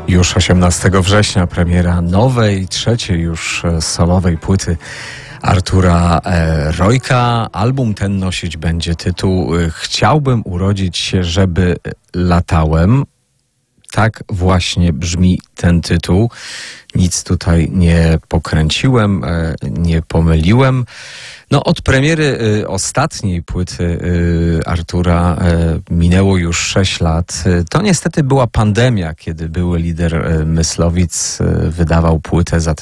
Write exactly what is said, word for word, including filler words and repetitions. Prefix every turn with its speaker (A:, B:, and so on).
A: Już osiemnastego września premiera nowej, trzeciej już solowej płyty Artura Rojka. Album ten nosić będzie tytuł Chciałbym urodzić się, żeby latałem. Tak właśnie brzmi ten tytuł. Nic tutaj nie pokręciłem, nie pomyliłem. No, od premiery y, ostatniej płyty y, Artura y, minęło już sześć lat. Y, to niestety była pandemia, kiedy były lider y, Myslowic y, wydawał płytę za